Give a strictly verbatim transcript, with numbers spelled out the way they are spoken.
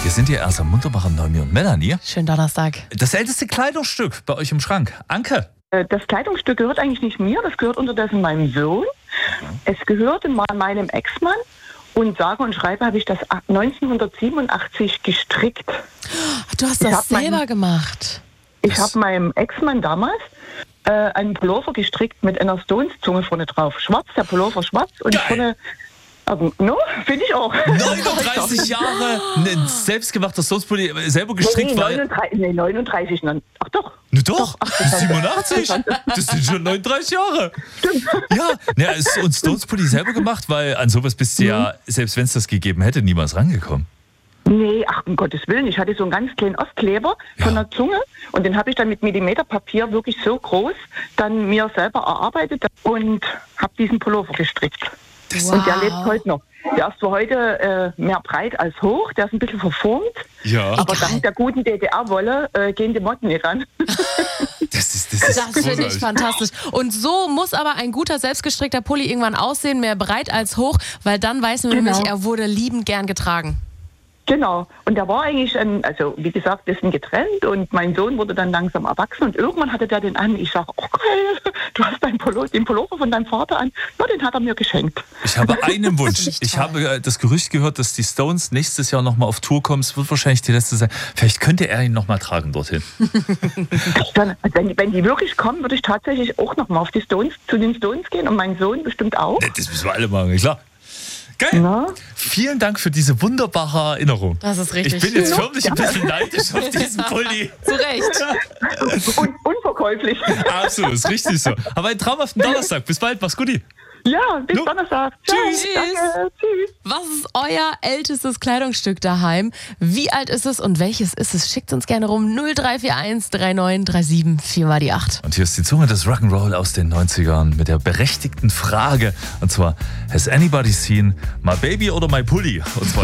Wir sind hier erst am wunderbaren Noemi und Melanie. Schönen Donnerstag. Das älteste Kleidungsstück bei euch im Schrank. Anke. Das Kleidungsstück gehört eigentlich nicht mir, das gehört unterdessen meinem Sohn. Es gehörte mal meinem Ex-Mann und sage und schreibe, habe ich das neunzehnhundertsiebenundachtzig gestrickt. Du hast Ich das hab selber mein- gemacht. Ich habe meinem Ex-Mann damals äh, einen Pullover gestrickt mit einer Stones-Zunge vorne drauf. Schwarz, der Pullover schwarz und Geil. vorne... Also, no, finde ich auch. neununddreißig Jahre, ein selbstgemachter Stones-Pulli, selber gestrickt, nee, weil... neununddreißig, nee, neununddreißig, nein, ach doch. Ne, doch, Ach, das ist siebenundachtzig. Das sind schon neununddreißig Jahre. Ja, ja, ist und Stones-Pulli selber gemacht, weil an sowas bist du ja, selbst wenn es das gegeben hätte, niemals rangekommen. Nee, ach, um Gottes Willen. Ich hatte so einen ganz kleinen Ostkleber von Ja. der Zunge und den habe ich dann mit Millimeterpapier wirklich so groß dann mir selber erarbeitet und habe diesen Pullover gestrickt. Wow. Und der lebt heute noch. Der ist zwar heute äh, mehr breit als hoch, der ist ein bisschen verformt, Ja. aber Egal. dank der guten D D R-Wolle äh, gehen die Motten nicht ran. Das ist, das ist Das finde ich großartig. fantastisch. Und so muss aber ein guter, selbstgestrickter Pulli irgendwann aussehen, mehr breit als hoch, weil dann weiß man Genau. nämlich, er wurde liebend gern getragen. Genau. Und der war eigentlich, ein, also wie gesagt, wir sind getrennt und mein Sohn wurde dann langsam erwachsen und irgendwann hatte der den an. Ich sage, oh geil, du hast deinen Pullo, den Pullover von deinem Vater an. Ja, den hat er mir geschenkt. Ich habe einen Wunsch. Finde ich Ich toll. habe äh, das Gerücht gehört, dass die Stones nächstes Jahr nochmal auf Tour kommen. Es wird wahrscheinlich die letzte sein. Vielleicht könnte er ihn nochmal tragen dorthin. Dann, also wenn, die, wenn die wirklich kommen, würde ich tatsächlich auch nochmal auf die Stones, zu den Stones gehen und mein Sohn bestimmt auch. Das müssen wir alle machen, klar. Geil. Na? Vielen Dank für diese wunderbare Erinnerung. Das ist richtig Ich bin jetzt schön. förmlich ein bisschen neidisch auf diesen Pulli. Zu Recht. Un, unverkäuflich. Absolut, ist richtig so. Aber einen traumhaften Donnerstag. Bis bald, mach's gut. Ja, bis Jo. Donnerstag. Ciao. Tschüss. Danke. Tschüss. Was ist euer ältestes Kleidungsstück daheim? Wie alt ist es und welches ist es? Schickt uns gerne rum null drei vier eins drei neun drei sieben vier mal die acht. Und hier ist die Zunge des Rock'n'Roll aus den neunzigern mit der berechtigten Frage. Und zwar, has anybody seen my baby oder my pulli? Und zwar